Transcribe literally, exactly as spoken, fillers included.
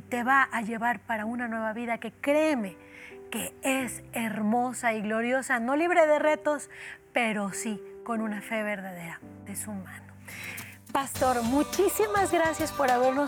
te va a llevar para una nueva vida que, créeme, que es hermosa y gloriosa, no libre de retos, pero sí con una fe verdadera de su mano. Pastor, muchísimas gracias por habernos